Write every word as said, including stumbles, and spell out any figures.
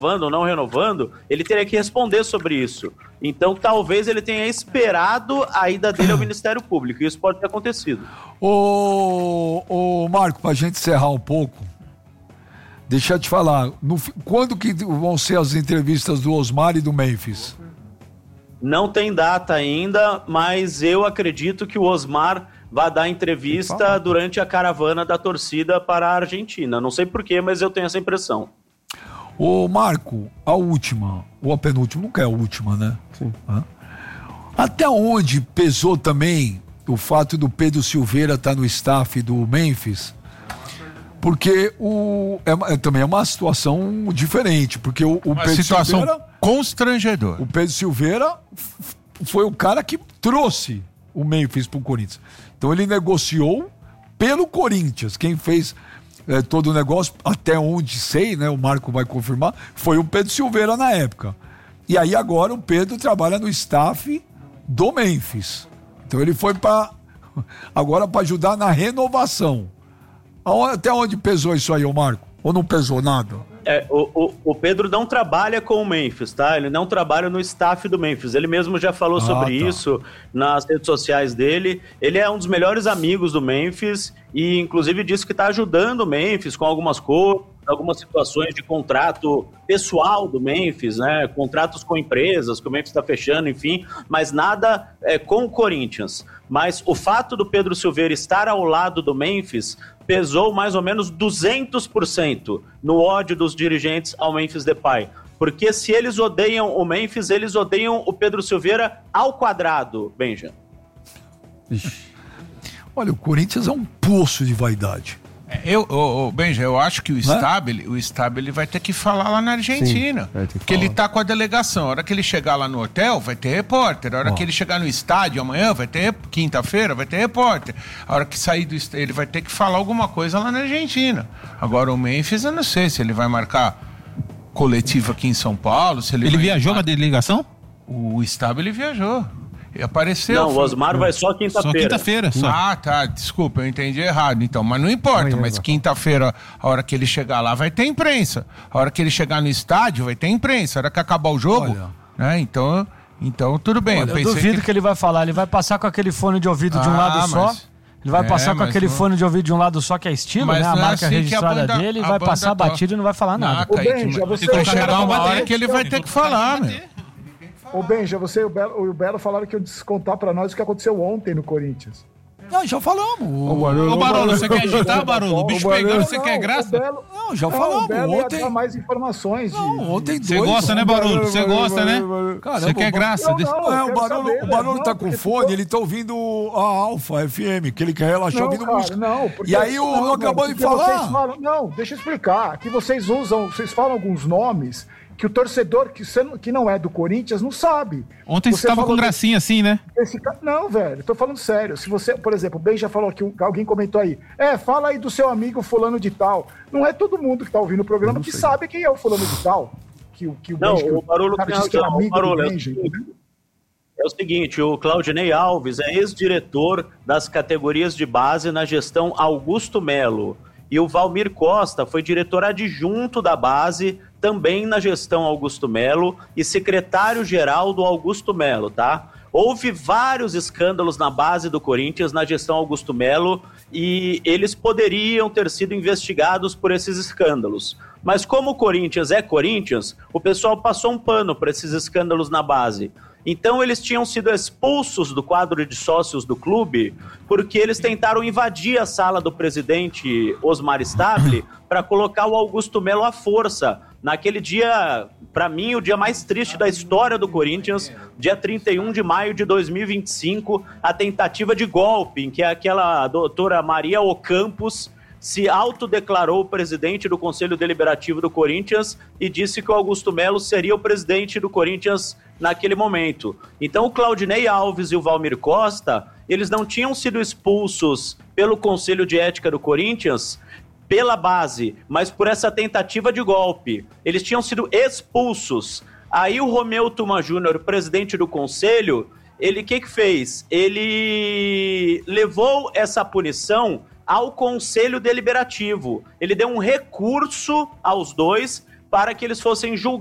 renovando ou não renovando, ele teria que responder sobre isso. Então, talvez ele tenha esperado a ida dele ao Ministério Público. Isso pode ter acontecido. Ô, ô Marco, pra gente encerrar um pouco, deixa eu te falar, no, quando que vão ser as entrevistas do Osmar e do Memphis? Não tem data ainda, mas eu acredito que o Osmar vai dar entrevista durante a caravana da torcida para a Argentina. Não sei porquê, mas eu tenho essa impressão. Ô Marco, a última, ou a penúltima, nunca é a última, né? Sim. Hã? Até onde pesou também o fato do Pedro Silveira estar no staff do Memphis? Porque o, é, é, também é uma situação diferente, porque o, o uma Pedro situação Silveira... constrangedor. O Pedro Silveira f- foi o cara que trouxe o Memphis pro Corinthians. Então ele negociou pelo Corinthians. Quem fez é, todo o negócio, até onde sei, né? O Marco vai confirmar, foi o Pedro Silveira na época. E aí agora o Pedro trabalha no staff do Memphis. Então ele foi para agora para ajudar na renovação. Até onde pesou isso aí, ô Marco? Ou não pesou nada? É, o, o, o Pedro não trabalha com o Memphis, tá? Ele não trabalha no staff do Memphis. Ele mesmo já falou ah, sobre tá. isso nas redes sociais dele. Ele é um dos melhores amigos do Memphis e, inclusive, disse que está ajudando o Memphis com algumas coisas, algumas situações de contrato pessoal do Memphis, né? Contratos com empresas que o Memphis está fechando, enfim, mas nada é, com o Corinthians. Mas o fato do Pedro Silveira estar ao lado do Memphis pesou mais ou menos duzentos por cento no ódio dos dirigentes ao Memphis Depay. Porque se eles odeiam o Memphis, eles odeiam o Pedro Silveira ao quadrado, Benja. Olha, o Corinthians é um poço de vaidade. Eu, oh, oh, Benja, eu acho que o Stabile, o Stabile vai ter que falar lá na Argentina. Sim, porque ele tá com a delegação. A hora que ele chegar lá no hotel, vai ter repórter. A hora oh. que ele chegar no estádio amanhã, vai ter quinta-feira, vai ter repórter. A hora que sair do estádio, ele vai ter que falar alguma coisa lá na Argentina. Agora o Memphis, eu não sei se ele vai marcar coletiva aqui em São Paulo. Se ele ele vai... viajou na delegação? O Stabile viajou. E apareceu. Não, o Osmar vai só quinta-feira. Só quinta-feira. Só. Ah, tá. Desculpa, eu entendi errado. Então, mas não importa. Mas quinta-feira, a hora que ele chegar lá, vai ter imprensa. A hora que ele chegar no estádio, vai ter imprensa. A hora que acabar o jogo, né? Então, então tudo bem. Olha, eu eu duvido que... que ele vai falar. Ele vai passar com aquele fone de ouvido de um ah, lado só. Mas... Ele vai passar é, com aquele não... fone de ouvido de um lado só, que é estilo, mas né? A marca assim registrada a banda, dele, vai passar to... batido e não vai falar nada. Não, Benja, você vai chegar uma hora que ele vai ter que falar, meu. Ô Benja, você e o Belo, o Belo falaram que iam descontar pra nós o que aconteceu ontem no Corinthians. Não, já falamos. Ô, Barolo, Barolo, você quer agitar, Barolo? O bicho pegando, você quer graça? Belo, não, já falamos. O Belo ontem ia dar mais informações. De... Não, ontem dois. Você gosta, né, Barolo? Você gosta, né? Você quer graça? Não, não, não, é, o Barolo, saber, o Barolo não, tá com fone, ficou... ele tá ouvindo a Alfa F M, que ele quer relaxar não, ouvindo cara, música. Não, porque, e aí o não, acabou de falar. Falam, não, deixa eu explicar. Que vocês usam, vocês falam alguns nomes que o torcedor que, que não é do Corinthians não sabe. Ontem você estava com gracinha assim, né? Esse, não, velho, tô falando sério. Se você, por exemplo, o Ben já falou que um, alguém comentou aí, é, fala aí do seu amigo fulano de tal. Não é todo mundo que tá ouvindo o programa que sabe quem é o fulano de tal. Que, que o não, Ben, o Barolo que, tem que é amigo Barolo, do é, Benja, é o seguinte, o Claudinei Alves é ex-diretor das categorias de base na gestão Augusto Melo. E o Valmir Costa foi diretor adjunto da base, também na gestão Augusto Melo, e secretário-geral do Augusto Melo, tá? Houve vários escândalos na base do Corinthians, na gestão Augusto Melo, e eles poderiam ter sido investigados por esses escândalos. Mas como o Corinthians é Corinthians, o pessoal passou um pano para esses escândalos na base. Então eles tinham sido expulsos do quadro de sócios do clube porque eles tentaram invadir a sala do presidente Osmar Stabile para colocar o Augusto Melo à força. Naquele dia, para mim, o dia mais triste da história do Corinthians, dia trinta e um de maio de dois mil e vinte e cinco, a tentativa de golpe em que aquela doutora Maria Ocampos se autodeclarou presidente do Conselho Deliberativo do Corinthians e disse que o Augusto Melo seria o presidente do Corinthians naquele momento. Então o Claudinei Alves e o Valmir Costa, eles não tinham sido expulsos pelo Conselho de Ética do Corinthians pela base, mas por essa tentativa de golpe. Eles tinham sido expulsos. Aí o Romeu Tuma Júnior, presidente do Conselho, ele o que que fez? Ele levou essa punição ao Conselho Deliberativo. Ele deu um recurso aos dois para que eles fossem julgados